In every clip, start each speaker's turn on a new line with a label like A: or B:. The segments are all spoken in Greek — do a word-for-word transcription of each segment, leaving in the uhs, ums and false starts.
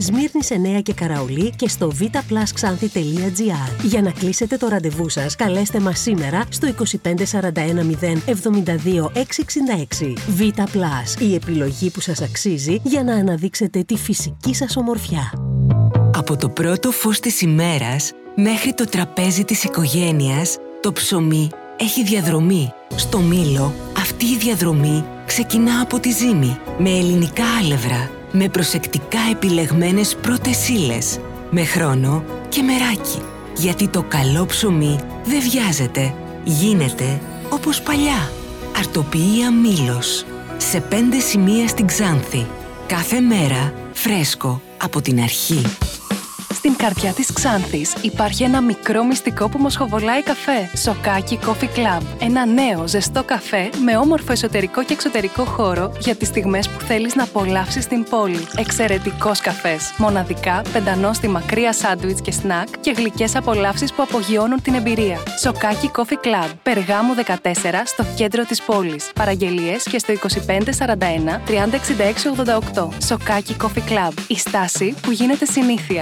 A: Σμύρνης εννέα και Καραολί και στο βιταπλασξάνθη τελεία τζι άρ. Για να κλείσετε το ραντεβού σας, καλέστε μας σήμερα στο είκοσι πέντε σαράντα ένα μηδέν εβδομήντα δύο εξακόσια εξήντα έξι. Vita Plus, η επιλογή που σας αξίζει για να αναδείξετε τη φυσική σας ομορφιά.
B: Από το πρώτο φως της ημέρας μέχρι το τραπέζι της οικογένειας, το ψωμί έχει διαδρομή. Στο Μήλο, αυτή η διαδρομή ξεκινά από τη ζύμη, με ελληνικά άλευρα, με προσεκτικά επιλεγμένες πρώτες ύλες, με χρόνο και μεράκι. Γιατί το καλό ψωμί δεν βιάζεται, γίνεται όπως παλιά. Αρτοποιία Μήλος, σε πέντε σημεία στην Ξάνθη. Κάθε μέρα φρέσκο από την αρχή.
C: Στην καρδιά της Ξάνθης υπάρχει ένα μικρό μυστικό που μοσχοβολάει καφέ. Σοκάκι Coffee Club. Ένα νέο ζεστό καφέ με όμορφο εσωτερικό και εξωτερικό χώρο για τις στιγμές που θέλεις να απολαύσεις την πόλη. Εξαιρετικός καφές. Μοναδικά, πεντανόστιμα κρύα σάντουιτς και σνακ και γλυκές απολαύσεις που απογειώνουν την εμπειρία. Σοκάκι Coffee Club. Περγάμου δεκατέσσερα στο κέντρο της πόλης. Παραγγελίες και στο είκοσι πέντε σαράντα ένα τριάντα εξήντα έξι ογδόντα οκτώ. Σοκάκι Coffee Club. Η στάση που γίνεται συνήθεια.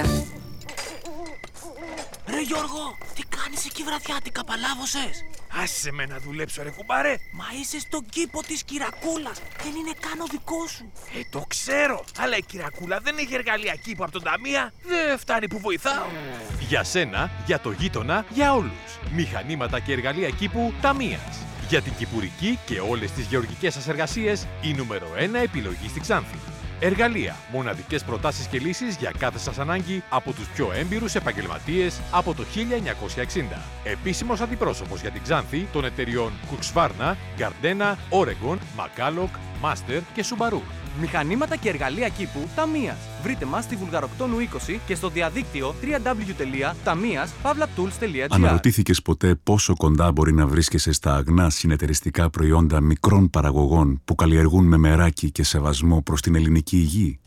D: Ρε Γιώργο, τι κάνεις εκεί βραδιάτικα, παλάβωσες?
E: Άσε με να δουλέψω ρε κουμπάρε.
D: Μα είσαι στον κήπο της Κυρακούλας, δεν είναι καν ο δικός σου.
E: Ε, το ξέρω, αλλά η Κυρακούλα δεν έχει εργαλεία κήπου από τον Ταμεία. Δεν φτάνει που βοηθάω.
F: Για σένα, για το γείτονα, για όλους. Μηχανήματα και εργαλεία κήπου Ταμείας. Για την κυπουρική και όλες τις γεωργικές σας εργασίες, η νούμερο ένα επιλογή στη Ξάνθη. Εργαλεία, μοναδικές προτάσεις και λύσεις για κάθε σας ανάγκη από τους πιο έμπειρους επαγγελματίες από το χίλια εννιακόσια εξήντα. Επίσημος αντιπρόσωπος για την Ξάνθη των εταιριών Husqvarna, Gardena, Oregon, Macalloch, Master και Subaru.
G: Μηχανήματα και εργαλεία κήπου Ταμείας. Βρείτε μας στη Βουλγαροκτόνου είκοσι και στο διαδίκτυο double-u double-u double-u τελεία ταμείας παύλα τουλς τελεία τζι άρ.
H: Αναρωτήθηκες ποτέ πόσο κοντά μπορεί να βρίσκεσαι στα αγνά συνεταιριστικά προϊόντα μικρών παραγωγών που καλλιεργούν με μεράκι και σεβασμό προς την ελληνική υγεία?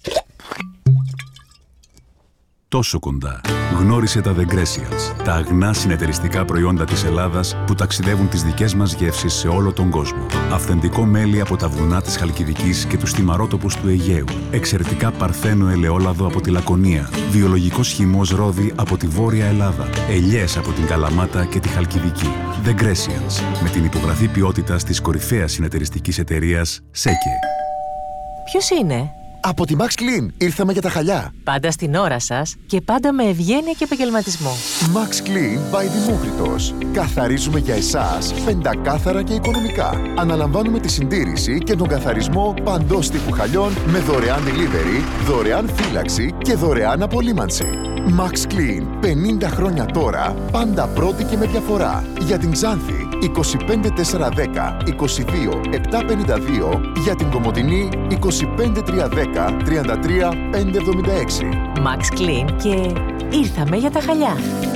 H: Τόσο κοντά. Γνώρισε τα The Grecials, τα αγνά συνεταιριστικά προϊόντα της Ελλάδας που ταξιδεύουν τις δικές μας γεύσεις σε όλο τον κόσμο. Αυθεντικό μέλι από τα βουνά της Χαλκιδικής και τους θυμαρότοπους του Αιγαίου. Εξαιρετικά παρθένο ελαιόλαδο από τη Λακωνία. Βιολογικός χυμός ρόδι από τη Βόρεια Ελλάδα. Ελιές από την Καλαμάτα και τη Χαλκιδική. The Grecials, με την υπογραφή ποιότητας της κορυφαίας συνεταιριστικής εταιρείας Σέκε.
I: Ποιος είναι?
J: Από τη Max Clean ήρθαμε για τα χαλιά.
I: Πάντα στην ώρα σας και πάντα με ευγένεια και επαγγελματισμό.
J: Max Clean by Δημόκριτος. Καθαρίζουμε για εσάς πεντακάθαρα και οικονομικά. Αναλαμβάνουμε τη συντήρηση και τον καθαρισμό παντός τύπου χαλιών με δωρεάν delivery, δωρεάν φύλαξη και δωρεάν απολύμανση. Max Clean, πενήντα χρόνια τώρα, πάντα πρώτη και με διαφορά. Για την Ξάνθη, είκοσι πέντε τετρακόσια δέκα είκοσι δύο επτακόσια πενήντα δύο. Για την Κομοτηνή, είκοσι πέντε τριακόσια δέκα τριάντα τρία πεντακόσια εβδομήντα έξι.
I: Max Clean και ήρθαμε για τα χαλιά.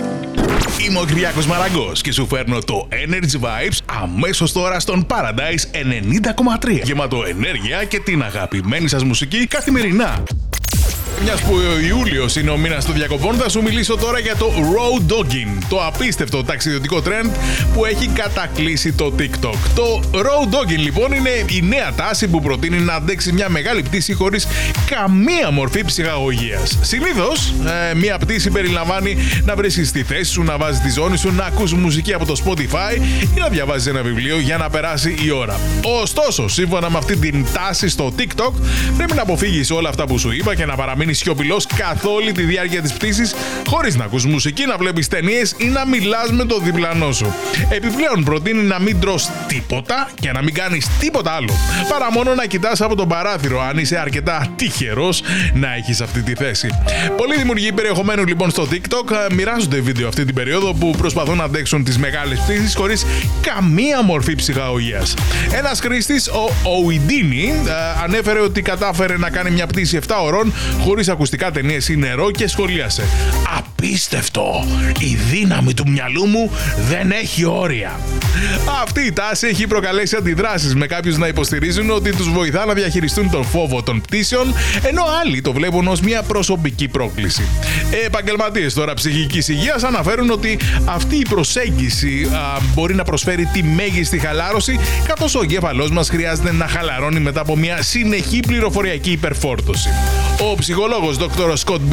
K: Είμαι ο Κυριάκος Μαραγκός και σου φέρνω το Energy Vibes αμέσως τώρα στον Paradise ενενήντα κόμμα τρία. Γεμάτο ενέργεια και την αγαπημένη σας μουσική καθημερινά. Μιας που ο Ιούλιος είναι ο μήνας των διακοπών, θα σου μιλήσω τώρα για το road dogging, το απίστευτο ταξιδιωτικό trend που έχει κατακλείσει το TikTok. Το road dogging λοιπόν είναι η νέα τάση που προτείνει να αντέξεις μια μεγάλη πτήση χωρίς καμία μορφή ψυχαγωγίας. Συνήθως, ε, μια πτήση περιλαμβάνει να βρίσκεις τη θέση σου, να βάζεις τη ζώνη σου, να ακούς μουσική από το Spotify ή να διαβάζεις ένα βιβλίο για να περάσει η ώρα. Ωστόσο, σύμφωνα με αυτή την τάση στο TikTok, πρέπει να αποφύγεις όλα αυτά που σου είπα και να παραμείνεις σιωπηλός καθ' όλη τη διάρκεια της πτήσης, χωρίς να ακούς μουσική, να βλέπεις ταινίες ή να μιλάς με το διπλανό σου. Επιπλέον, προτείνει να μην τρως τίποτα και να μην κάνεις τίποτα άλλο, παρά μόνο να κοιτάς από τον παράθυρο, αν είσαι αρκετά τυχερός να έχεις αυτή τη θέση. Πολλοί δημιουργοί περιεχομένου λοιπόν στο TikTok μοιράζονται βίντεο αυτή την περίοδο που προσπαθούν να αντέξουν τις μεγάλες πτήσεις χωρίς καμία μορφή ψυχαγωγίας. Ένας χρήστης, ο Οουιντίνι, ανέφερε ότι κατάφερε να κάνει μια πτήση επτά ωρών χωρίς ακουστικά, ταινίες ή νερό και σχολίασε: «Απίστευτο! Η δύναμη του μυαλού μου δεν έχει όρια». Αυτή η τάση έχει προκαλέσει αντιδράσεις, με κάποιους να υποστηρίζουν ότι τους βοηθά να διαχειριστούν τον φόβο των πτήσεων, ενώ άλλοι το βλέπουν ως μια προσωπική πρόκληση. Επαγγελματίες τώρα ψυχικής υγείας αναφέρουν ότι αυτή η προσέγγιση α, μπορεί να προσφέρει τη μέγιστη χαλάρωση, καθώς ο εγκέφαλός μας χρειάζεται να χαλαρώνει μετά από μια συνεχή πληροφοριακή υπερφόρτωση. Ο ψυχολόγος Δόκτωρ Σκοτ